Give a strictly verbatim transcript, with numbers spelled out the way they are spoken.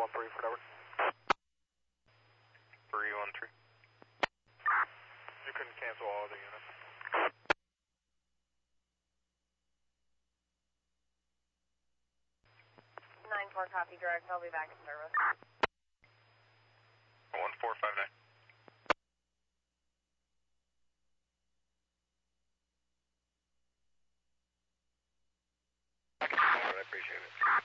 one three for Denver. three one three. You couldn't cancel all the units. nine four copy direct, I'll be back in service. one four five nine. I appreciate it.